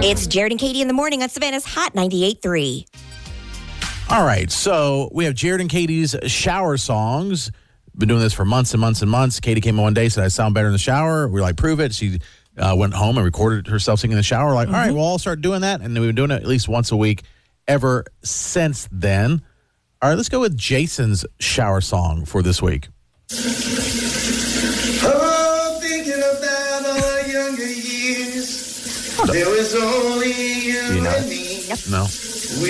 It's Jared and Katie in the morning on Savannah's Hot 98.3. All right, so we have Jared and Katie's shower songs. Been doing this for months and months and months. Katie came in one day, said I sound better in the shower. We were like, prove it. She went home and recorded herself singing in the shower. Like, all right, we'll all start doing that. And we've been doing it at least once a week ever since then. All right, let's go with Jason's shower song for this week. Oh, thinking about our younger years. There was only you and me. No.